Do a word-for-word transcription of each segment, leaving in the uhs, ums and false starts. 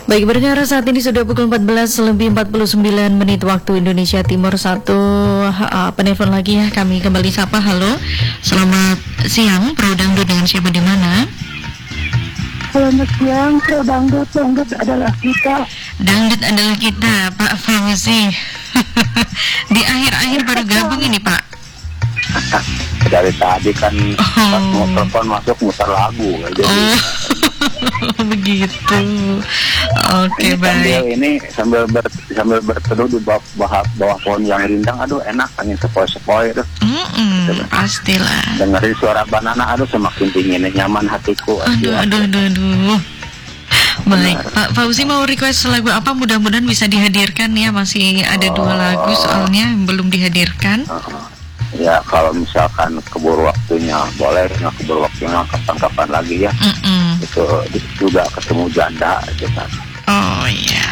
Baik, berdengar saat ini sudah pukul empat belas lebih empat puluh sembilan menit waktu Indonesia Timur. Satu uh, penelpon lagi ya, kami kembali sapa. Halo, selamat siang, Pro Dangdut, dengan siapa di mana? Selamat siang, Pro Dangdut. Dangdut adalah kita. Dangdut adalah kita, Pak Fauzi. Di akhir-akhir baru gabung ini, Pak. Dari tadi kan Oh. pas mau telepon masuk muter lagu, jadi Oh, begitu. Oke, ini sambil baik. ini sambil ber, sambil berteduh di bawah, bawah, bawah pohon yang rindang, aduh enak, angin sepoi-sepoi itu. Mm-mm, pastilah. Dengerin suara banana, aduh semakin dingin, nyaman hatiku. Aduh, aduh, aduh, aduh. Baik, Pak Fauzi mau request lagu apa? Mudah-mudahan bisa dihadirkan ya. Masih ada dua lagu soalnya yang belum dihadirkan. Uh, ya kalau misalkan keburu waktunya boleh, nggak keburu waktunya kapan-kapan lagi ya. Mm-mm. Itu juga ketemu janda gitu kan. Oh iya.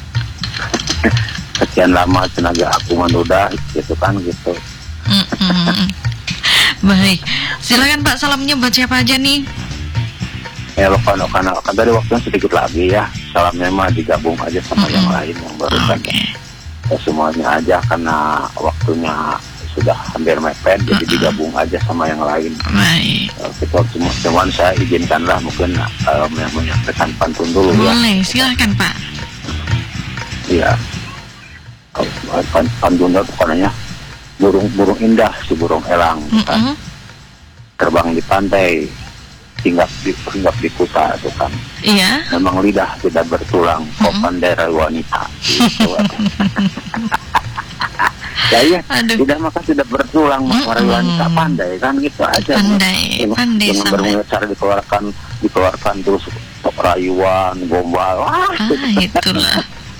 Sekian lama tenaga aku menduda gitu kan gitu. Mm-mm. Baik, silakan Pak, salamnya buat siapa aja nih? Ya lo kan, kan, kan tadi waktunya sedikit lagi ya. Salamnya mah digabung aja sama Mm-mm. yang lain yang barusan. Oke. Ya, semuanya aja karena waktunya sudah hampir mepet, jadi Mm-mm. digabung aja sama yang lain. Baik, Ya, kita cuma cuman saya izinkanlah mungkin uh, yang menyampaikan pantun dulu ya. boleh, silakan Pak. Iya. Kalau pan, pantun itu pokoknya burung-burung indah si burung elang kan, Mm-mm. terbang di pantai, hinggap di hinggap di kuta itu kan. Iya. Memang lidah tidak bertulang, kau Mm-mm. pandai rai wanita. Gitu. Ya iya, Aduh. lidah maka tidak bertulang, Mm-mm. rai wanita pandai kan gitu aja. Pandai, Jangan- pandai jangan sampai. bermulut cara dikeluarkan, dikeluarkan terus rayuan, gombal. Wah, Ah, itulah.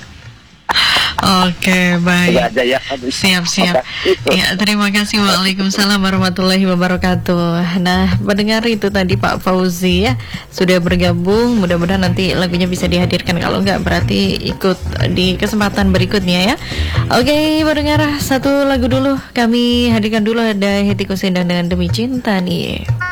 Oke, itu baik. aja ya. Siap, siap. Oke, itu. Ya, terima kasih. Waalaikumsalam warahmatullahi wabarakatuh. Nah, mendengar itu tadi Pak Fauzi ya, sudah bergabung. Mudah-mudahan nanti lagunya bisa dihadirkan. Kalau enggak, berarti ikut di kesempatan berikutnya ya. Oke, mendengar satu lagu dulu. Kami hadirkan dulu, ada Hetty Koes Endang dengan Demi Cinta nih.